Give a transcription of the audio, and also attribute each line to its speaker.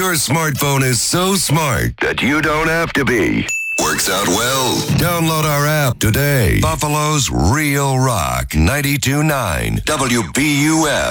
Speaker 1: Your smartphone is so smart that you don't have to be. Works out well. Download our app today. Buffalo's Real Rock 92.9 WBUF.